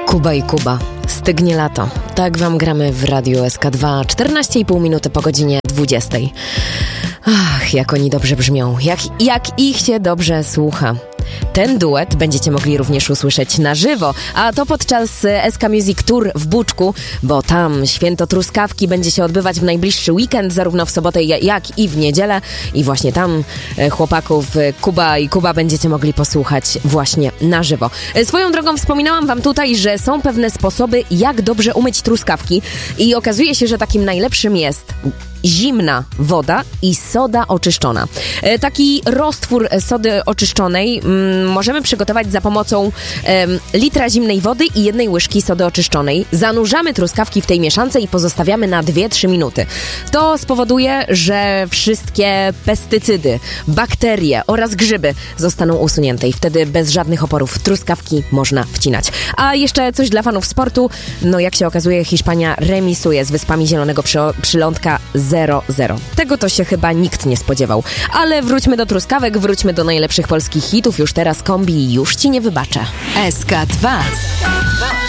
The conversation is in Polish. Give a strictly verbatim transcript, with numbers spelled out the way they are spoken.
Kuba i Kuba. Stygnie lato. Tak wam gramy w Radiu S K dwa. czternaście i pół minuty po godzinie dwudziestej. Ach, jak oni dobrze brzmią. Jak, jak ich się dobrze słucha. Ten duet będziecie mogli również usłyszeć na żywo, a to podczas S K Music Tour w Buczku, bo tam święto truskawki będzie się odbywać w najbliższy weekend, zarówno w sobotę jak i w niedzielę. I właśnie tam chłopaków Kuba i Kuba będziecie mogli posłuchać właśnie na żywo. Swoją drogą wspominałam wam tutaj, że są pewne sposoby, jak dobrze umyć truskawki i okazuje się, że takim najlepszym jest zimna woda i soda oczyszczona. E, taki roztwór sody oczyszczonej mm, możemy przygotować za pomocą e, litra zimnej wody i jednej łyżki sody oczyszczonej. Zanurzamy truskawki w tej mieszance i pozostawiamy na dwie trzy minuty. To spowoduje, że wszystkie pestycydy, bakterie oraz grzyby zostaną usunięte i wtedy bez żadnych oporów truskawki można wcinać. A jeszcze coś dla fanów sportu. No jak się okazuje, Hiszpania remisuje z Wyspami Zielonego Przy- Przylądka zero zero. Tego to się chyba nikt nie spodziewał. Ale wróćmy do truskawek, wróćmy do najlepszych polskich hitów. Już teraz kombi już ci nie wybaczę. S K dwa.